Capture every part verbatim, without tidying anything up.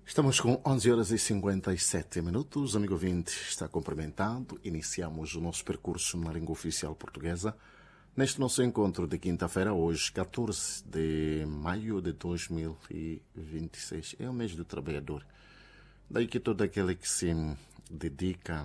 Estamos com onze horas e cinquenta e sete minutos. Amigo ouvinte, está cumprimentado. Iniciamos o nosso percurso na língua oficial portuguesa neste nosso encontro de quinta-feira, hoje, catorze de maio de dois mil e vinte e seis. É o mês do trabalhador. Daí que todo aquele que se dedica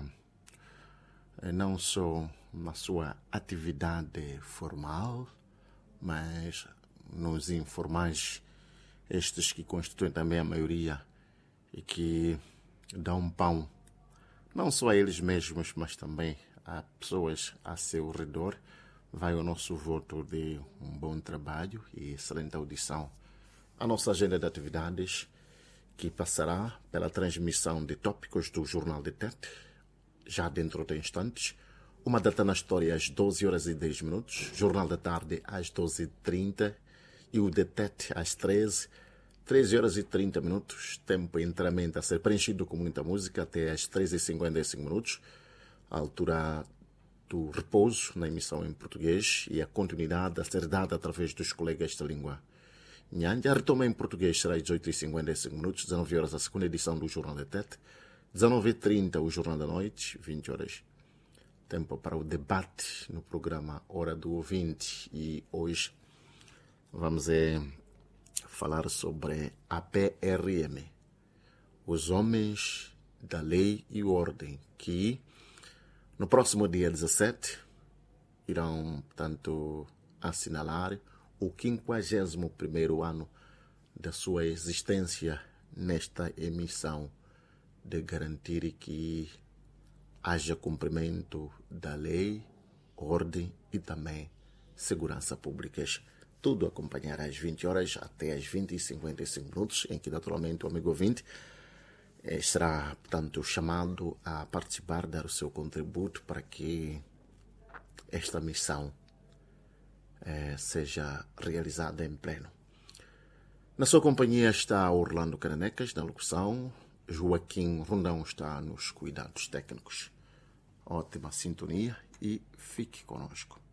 não só na sua atividade formal, mas nos informais, estes que constituem também a maioria e que dão pão, não só a eles mesmos, mas também a pessoas a seu redor, vai o nosso voto de um bom trabalho e excelente audição à nossa agenda de atividades, que passará pela transmissão de tópicos do Jornal de Tete, já dentro de instantes, uma data na história às doze horas e dez minutos, Jornal da Tarde às doze e trinta e o de Tete às treze, treze horas e trinta minutos, tempo inteiramente a ser preenchido com muita música até às treze e cinquenta e cinco minutos, a altura do repouso na emissão em português e a continuidade a ser dada através dos colegas da língua Nhanja. A retoma em português será às dezoito e cinquenta e cinco minutos, dezenove horas a segunda edição do Jornal de Tete, dezenove e trinta o Jornal da Noite, vinte horas. Tempo para o debate no programa Hora do Ouvinte, e hoje vamos é, falar sobre a P R M, os homens da lei e ordem, que no próximo dia dezessete irão, portanto, assinalar o quinquagésimo primeiro ano da sua existência nesta emissão, de garantir que haja cumprimento da lei, ordem e também segurança públicas. Tudo acompanhará às vinte horas até às vinte e cinquenta e cinco minutos, em que naturalmente o amigo ouvinte eh, será, portanto, chamado a participar, dar o seu contributo para que esta missão eh, seja realizada em pleno. Na sua companhia está Orlando Cananecas, na locução. Joaquim Rondão está nos cuidados técnicos. Ótima sintonia e fique conosco.